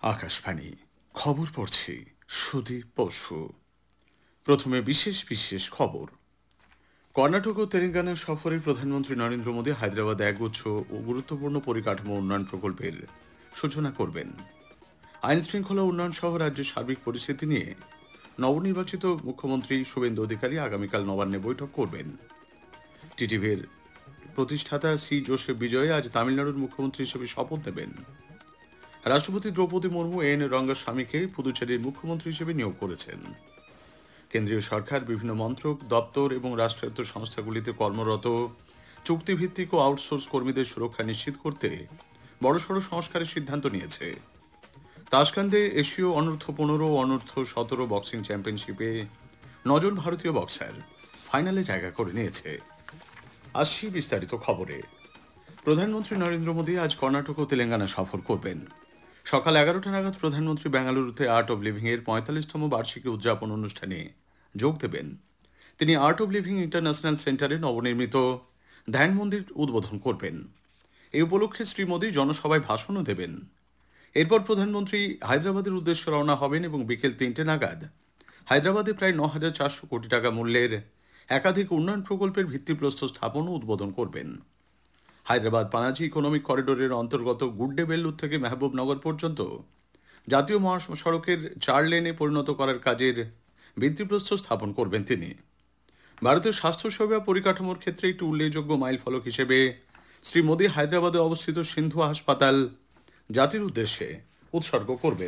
আকাশবাণী খবর পড়ছি সুদীপ বসু। প্রথমে বিশেষ বিশেষ খবর। কর্ণাটক ও তেলেঙ্গানা সফরে প্রধানমন্ত্রী নরেন্দ্র মোদী হায়দ্রাবাদে একগুচ্ছ ও গুরুত্বপূর্ণ পরিকাঠামো উন্নয়ন প্রকল্পের সূচনা করবেন। আইন শৃঙ্খলা উন্নয়ন সহ রাজ্যের সার্বিক পরিস্থিতি নিয়ে নবনির্বাচিত মুখ্যমন্ত্রী শুভেন্দু অধিকারী আগামীকাল নবান্নে বৈঠক করবেন। টিটিভির প্রতিষ্ঠাতা সি জোসেফ বিজয় আজ তামিলনাড়ুর মুখ্যমন্ত্রী হিসেবে শপথ নেবেন। রাষ্ট্রপতি দ্রৌপদী মুর্মু এন রঙ্গস্বামীকে পুদুচেরির মুখ্যমন্ত্রী হিসেবে নিয়োগ করেছেন। কেন্দ্রীয় সরকার বিভিন্ন মন্ত্রক, দপ্তর এবং রাষ্ট্রায়ত্ত সংস্থাগুলিতে কর্মরত চুক্তিভিত্তিক ও আউটসোর্স কর্মীদের সুরক্ষা নিশ্চিত করতে বড়সড় সংস্কারের সিদ্ধান্ত নিয়েছে। তাশকান্দে এশীয় অনূর্ধ্ব 15 ও অনূর্ধ্ব 17 বক্সিং চ্যাম্পিয়নশিপে 9 জন ভারতীয় বক্সার ফাইনালে জায়গা করে নিয়েছে। আসছি বিস্তারিত খবরে। প্রধানমন্ত্রী নরেন্দ্র মোদী আজ কর্ণাটক ও তেলেঙ্গানা সফর করবেন। সকাল 11টা নাগাদ প্রধানমন্ত্রী বেঙ্গালুরুতে আর্ট অব লিভিং এর 45তম বার্ষিকী উদযাপন অনুষ্ঠানে যোগ দেবেন। তিনি আর্ট অব লিভিং ইন্টারন্যাশনাল সেন্টারে নবনির্মিত ধ্যান মন্দির উদ্বোধন করবেন। এই উপলক্ষে শ্রী মোদী জনসভায় ভাষণও দেবেন। এরপর প্রধানমন্ত্রী হায়দ্রাবাদের উদ্দেশ্যে রওনা হবেন এবং বিকেল 3টে নাগাদ হায়দ্রাবাদে প্রায় 9,400 কোটি টাকা মূল্যের একাধিক উন্নয়ন প্রকল্পের ভিত্তিপ্রস্তর স্থাপন ও উদ্বোধন করবেন। হায়দ্রাবাদ পানাজি ইকোনমিক করিডোরের অন্তর্গত গুড্ডেবেল্লুর থেকে মেহবুবনগর পর্যন্ত জাতীয় মহাসড়কের 4 লেনে পরিণত করার কাজের ভিত্তিপ্রস্তর স্থাপন করবেন তিনি। ভারতীয় স্বাস্থ্যসেবা পরিকাঠামোর ক্ষেত্রে একটি উল্লেখযোগ্য মাইল ফলক হিসেবে শ্রী মোদী হায়দ্রাবাদে অবস্থিত সিন্ধু হাসপাতাল জাতির উদ্দেশ্যে উৎসর্গ করবেন।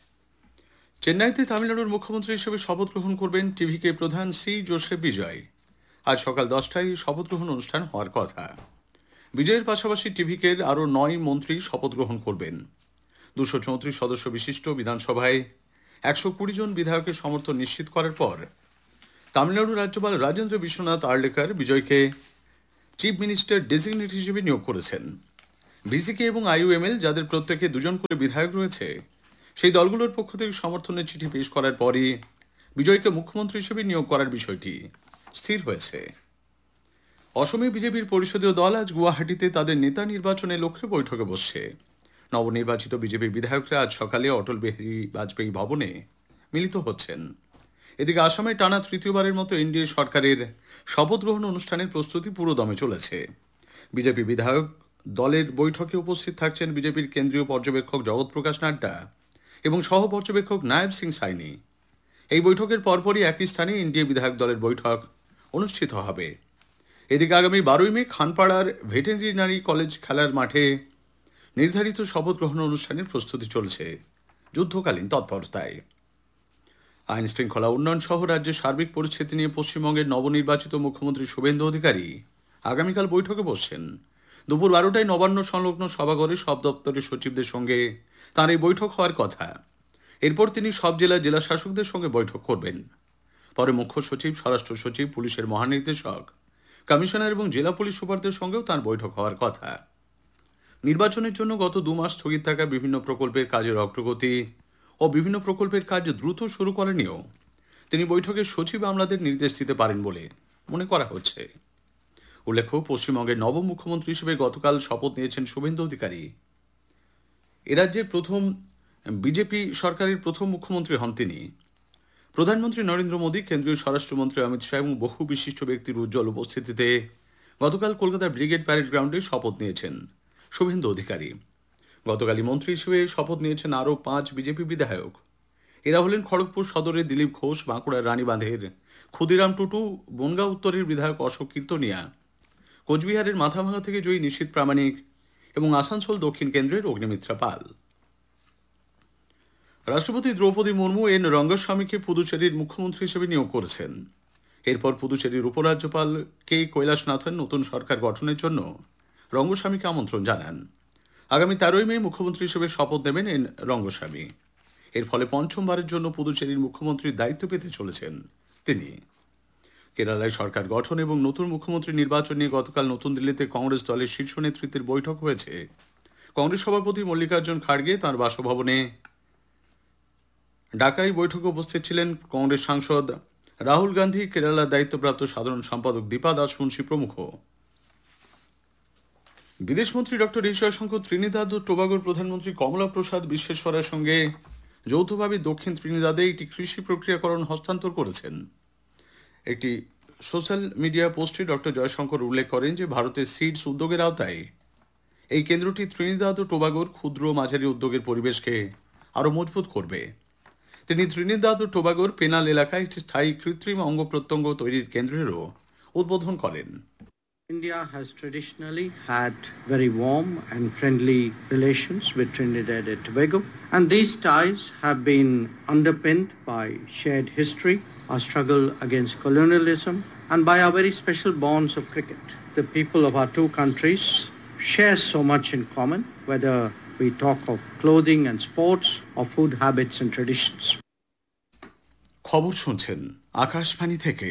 চেন্নাইতে তামিলনাড়ুর মুখ্যমন্ত্রী হিসেবে শপথ গ্রহণ করবেন টিভিকে প্রধান সি জোসেফ বিজয়। আজ সকাল 10টায় শপথ গ্রহণ অনুষ্ঠান হওয়ার কথা। বিজয়ের পাশাপাশি টিভিকের আরও 9 মন্ত্রী শপথ গ্রহণ করবেন। 234 সদস্য বিশিষ্ট বিধানসভায় 120 জন বিধায়কের সমর্থন নিশ্চিত করার পর তামিলনাড়ুর রাজ্যপাল রাজেন্দ্র বিশ্বনাথ আর্লেকার বিজয়কে চিফ মিনিস্টার ডেজিগনেট হিসেবে নিয়োগ করেছেন। ভিসিকে এবং আইইউএমএল, যাদের প্রত্যেকে 2 জন করে বিধায়ক রয়েছে, সেই দলগুলোর পক্ষ থেকে সমর্থনের চিঠি পেশ করার পরই বিজয়কে মুখ্যমন্ত্রী হিসেবে নিয়োগ করার বিষয়টি স্থির হয়েছে। অসমে বিজেপির পরিষদীয় দল আজ গুয়াহাটিতে তাদের নেতা নির্বাচনের লক্ষ্যে বৈঠকে বসছে। নবনির্বাচিত বিজেপি বিধায়করা আজ সকালে অটল বিহারী বাজপেয়ী ভবনে মিলিত হচ্ছেন। এদিকে আসামে টানা তৃতীয়বারের মতো এনডিএ সরকারের শপথ গ্রহণ অনুষ্ঠানের প্রস্তুতি পুরোদমে চলেছে। বিজেপি বিধায়ক দলের বৈঠকে উপস্থিত থাকছেন বিজেপির কেন্দ্রীয় পর্যবেক্ষক জগৎ প্রকাশ নাড্ডা এবং সহ পর্যবেক্ষক নায়েব সিং সাইনি। এই বৈঠকের পরপরই একই স্থানে এনডিএ বিধায়ক দলের বৈঠক অনুষ্ঠিত হবে। এদিকে আগামী 12ই মে খানপাড়ার ভেটেরিনারি কলেজ খেলার মাঠে নির্ধারিত শপথ গ্রহণ অনুষ্ঠানের প্রস্তুতি চলছে যুদ্ধকালীন তৎপরতায়। আইন শৃঙ্খলা উন্নয়ন সহ রাজ্যের সার্বিক পরিস্থিতি নিয়ে পশ্চিমবঙ্গের নবনির্বাচিত মুখ্যমন্ত্রী শুভেন্দু অধিকারী আগামীকাল বৈঠকে বসছেন। দুপুর 12টায় নবান্ন সংলগ্ন সভাঘরে সব দপ্তরের সচিবদের সঙ্গে তাঁর এই বৈঠক হওয়ার কথা। এরপর তিনি সব জেলার জেলা শাসকদের সঙ্গে বৈঠক করবেন। পরে মুখ্য সচিব, স্বরাষ্ট্র সচিব, পুলিশের মহানির্দেশক, কমিশনার এবং জেলা পুলিশ সুপারদের সঙ্গেও তাঁর বৈঠক হওয়ার কথা। নির্বাচনের জন্য গত 2 মাস স্থগিত থাকা বিভিন্ন প্রকল্পের কাজের অগ্রগতি ও বিভিন্ন প্রকল্পের কাজ দ্রুত শুরু করা নিয়েও তিনি বৈঠকে সচিব আমলাদের নির্দেশ দিতে পারেন বলে মনে করা হচ্ছে। উল্লেখ্য, পশ্চিমবঙ্গের নবম মুখ্যমন্ত্রী হিসেবে গতকাল শপথ নিয়েছেন শুভেন্দু অধিকারী। এ রাজ্যের প্রথম বিজেপি সরকারের প্রথম মুখ্যমন্ত্রী হন তিনি। প্রধানমন্ত্রী নরেন্দ্র মোদী, কেন্দ্রীয় স্বরাষ্ট্রমন্ত্রী অমিত শাহ এবং বহু বিশিষ্ট ব্যক্তির উজ্জ্বল উপস্থিতিতে গতকাল কলকাতার ব্রিগেড প্যারেড গ্রাউন্ডে শপথ নিয়েছেন শুভেন্দু অধিকারী। গতকালই মন্ত্রী হিসেবে শপথ নিয়েছেন আরও 5 বিজেপি বিধায়ক। এরা হলেন খড়গপুর সদরের দিলীপ ঘোষ, বাঁকুড়ার রানীবাঁধের ক্ষুদিরাম টুটু, বনগাঁ উত্তরের বিধায়ক অশোক কীর্তনিয়া, কোচবিহারের মাথাভাঙা থেকে জয়ী নিশীথ প্রামাণিক এবং আসানসোল দক্ষিণ কেন্দ্রের অগ্নিমিত্রা পাল। রাষ্ট্রপতি দ্রৌপদী মুর্মু এন রঙ্গস্বামীকে পুদুচেরির মুখ্যমন্ত্রী হিসেবে নিয়োগ করেছেন। এরপর পুদুচেরির উপরাজ্যপাল কে কৈলাসনাথন নতুন সরকার গঠনের জন্য রঙ্গস্বামীকে আমন্ত্রণ জানান। আগামী 13ই মে মুখ্যমন্ত্রী হিসেবে শপথ নেবেন এন রঙ্গস্বামী। এর ফলে পঞ্চমবারের জন্য পুদুচেরির মুখ্যমন্ত্রীর দায়িত্ব পেতে চলেছেন তিনি। কেরালায় সরকার গঠন এবং নতুন মুখ্যমন্ত্রী নির্বাচন নিয়ে গতকাল নতুন দিল্লিতে কংগ্রেস দলের শীর্ষ নেতৃত্বের বৈঠক হয়েছে। কংগ্রেস সভাপতি মল্লিকার্জুন খাড়গে তাঁর বাসভবনে ঢাকায় বৈঠকে উপস্থিত ছিলেন কংগ্রেস সাংসদ রাহুল গান্ধী, কেরালার দায়িত্বপ্রাপ্ত সাধারণ সম্পাদক দীপা দাস মুন্সি প্রমুখ। বিদেশমন্ত্রী ডক্টর এস জয়শঙ্কর ত্রিনিদাদ ও টোবাগোর প্রধানমন্ত্রী কমলা প্রসাদ বিশ্বেশ্বরার সঙ্গে যৌথভাবে দক্ষিণ ত্রিনিদাদে একটি কৃষি প্রক্রিয়াকরণ হস্তান্তর করেছেন। একটি সোশ্যাল মিডিয়া পোস্টে ডক্টর জয়শঙ্কর উল্লেখ করেন যে ভারতের সিডস উদ্যোগের আওতায় এই কেন্দ্রটি ত্রিনিদাদ ও টোবাগোর ক্ষুদ্র মাঝারি উদ্যোগের পরিবেশকে আরও মজবুত করবে। তিনি ত্রিনিদাদ ও টোবাগোর পেনাল এলাকায় একটি স্থায়ী কৃত্রিম অঙ্গ প্রত্যঙ্গ তৈরির কেন্দ্রেরও উদ্বোধন করেন। India has traditionally had very warm and friendly relations with Trinidad and Tobago, and these ties have been underpinned by shared history, our struggle against colonialism, and by our very special bonds of cricket. The people of our two countries share so much in common, whether we talk of clothing and sports or food habits and traditions. খবর শুনছেন আকাশবাণী থেকে।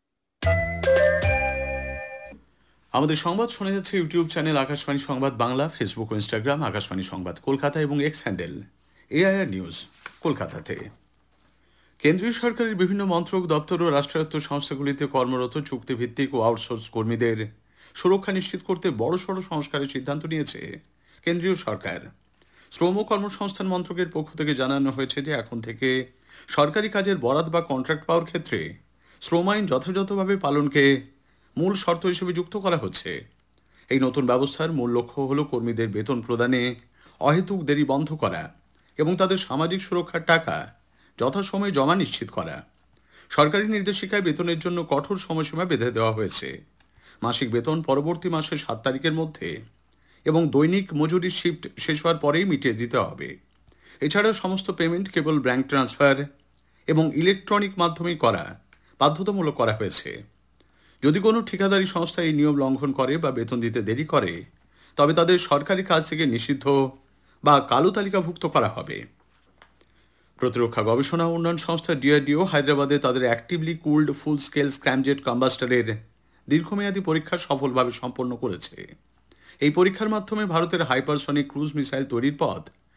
আমাদের সংবাদ শোনা যাচ্ছে YouTube channel Akashvani সংবাদ Bangla, Facebook ও Instagram Akashvani সংবাদ কলকাতা এবং এক্স হ্যান্ডেল এআইআর নিউজ কলকাতাতে। কেন্দ্রীয় সরকারের বিভিন্ন মন্ত্রক, দপ্তর ও রাষ্ট্রায়ত্ত সংস্থাগুলিতে কর্মরত চুক্তিভিত্তিক ও আউটসোর্স কর্মীদের সুরক্ষা নিশ্চিত করতে বড়সড় সংস্কারের সিদ্ধান্ত নিয়েছে কেন্দ্রীয় সরকার। শ্রম ও কর্মসংস্থান মন্ত্রকের পক্ষ থেকে জানানো হয়েছে যে এখন থেকে সরকারি কাজের বরাত বা কন্ট্রাক্ট পাওয়ার ক্ষেত্রে শ্রম আইন যথাযথভাবে পালনকে মূল শর্ত হিসেবে যুক্ত করা হচ্ছে। এই নতুন ব্যবস্থার মূল লক্ষ্য হল কর্মীদের বেতন প্রদানে অহেতুক দেরি বন্ধ করা এবং তাদের সামাজিক সুরক্ষার টাকা যথাসময়ে জমা নিশ্চিত করা। সরকারি নির্দেশিকায় বেতনের জন্য কঠোর সময়সীমা বেঁধে দেওয়া হয়েছে। মাসিক বেতন পরবর্তী মাসের 7 তারিখের মধ্যে এবং দৈনিক মজুরি শিফট শেষ হওয়ার পরেই মিটিয়ে দিতে হবে। এছাড়াও সমস্ত পেমেন্ট কেবল ব্যাংক ট্রান্সফার এবং ইলেকট্রনিক মাধ্যমেই করা বাধ্যতামূলক করা হয়েছে। যদি কোনো ঠিকাদারি সংস্থা এই নিয়ম লঙ্ঘন করে বা বেতন দিতে দেরি করে, তবে তাদের সরকারি কাজ থেকে নিষিদ্ধ বা কালো তালিকাভুক্ত করা হবে। প্রতিরক্ষা গবেষণা ও উন্নয়ন সংস্থা ডিআরডিও হায়দ্রাবাদে তাদের অ্যাক্টিভলি কুলড ফুল স্কেল স্ক্র্যামজেট কম্বাস্টারের দীর্ঘমেয়াদী পরীক্ষা সফলভাবে সম্পন্ন করেছে। এই পরীক্ষার মাধ্যমে ভারতের হাইপারসনিক ক্রুজ মিসাইল তৈরির পথ